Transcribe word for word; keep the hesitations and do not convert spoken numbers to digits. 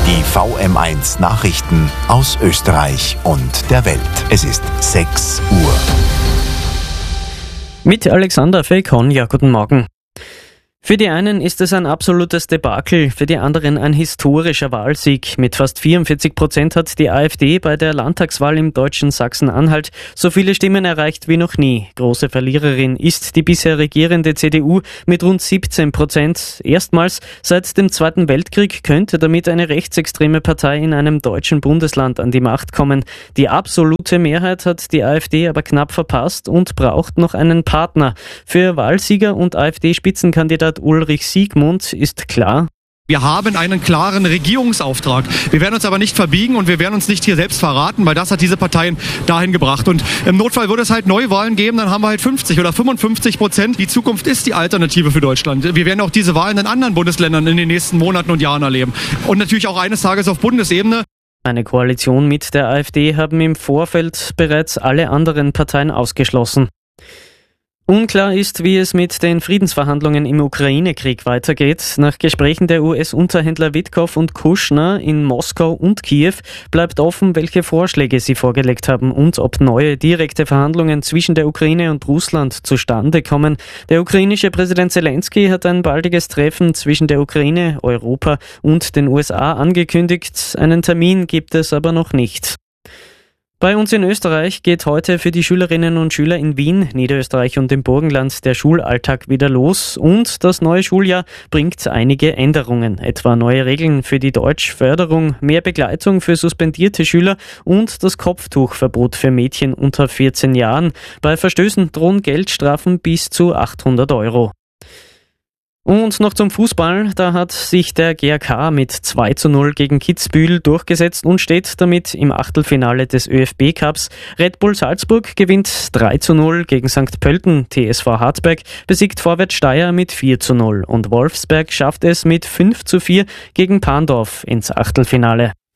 Die V M eins Nachrichten aus Österreich und der Welt. Es ist sechs Uhr. Mit Alexander Fekonja, guten Morgen. Für die einen ist es ein absolutes Debakel, für die anderen ein historischer Wahlsieg. Mit fast vierundvierzig Prozent hat die AfD bei der Landtagswahl im deutschen Sachsen-Anhalt so viele Stimmen erreicht wie noch nie. Große Verliererin ist die bisher regierende C D U mit rund siebzehn Prozent. Erstmals seit dem Zweiten Weltkrieg könnte damit eine rechtsextreme Partei in einem deutschen Bundesland an die Macht kommen. Die absolute Mehrheit hat die AfD aber knapp verpasst und braucht noch einen Partner. Für Wahlsieger und AfD-Spitzenkandidat Ulrich Siegmund ist klar: Wir haben einen klaren Regierungsauftrag. Wir werden uns aber nicht verbiegen und wir werden uns nicht hier selbst verraten, weil das hat diese Parteien dahin gebracht. Und im Notfall würde es halt Neuwahlen geben, dann haben wir halt fünfzig oder fünfundfünfzig Prozent. Die Zukunft ist die Alternative für Deutschland. Wir werden auch diese Wahlen in anderen Bundesländern in den nächsten Monaten und Jahren erleben. Und natürlich auch eines Tages auf Bundesebene. Eine Koalition mit der AfD haben im Vorfeld bereits alle anderen Parteien ausgeschlossen. Unklar ist, wie es mit den Friedensverhandlungen im Ukraine-Krieg weitergeht. Nach Gesprächen der U S-Unterhändler Witkow und Kushner in Moskau und Kiew bleibt offen, welche Vorschläge sie vorgelegt haben und ob neue direkte Verhandlungen zwischen der Ukraine und Russland zustande kommen. Der ukrainische Präsident Zelensky hat ein baldiges Treffen zwischen der Ukraine, Europa und den U S A angekündigt. Einen Termin gibt es aber noch nicht. Bei uns in Österreich geht heute für die Schülerinnen und Schüler in Wien, Niederösterreich und im Burgenland der Schulalltag wieder los und das neue Schuljahr bringt einige Änderungen, etwa neue Regeln für die Deutschförderung, mehr Begleitung für suspendierte Schüler und das Kopftuchverbot für Mädchen unter vierzehn Jahren. Bei Verstößen drohen Geldstrafen bis zu achthundert Euro. Und noch zum Fußball, da hat sich der G A K mit zwei zu null gegen Kitzbühel durchgesetzt und steht damit im Achtelfinale des ÖFB Cups. Red Bull Salzburg gewinnt drei zu null gegen Sankt Pölten, T S V Hartberg besiegt Vorwärts Steyr mit vier zu null und Wolfsberg schafft es mit fünf zu vier gegen Pandorf ins Achtelfinale.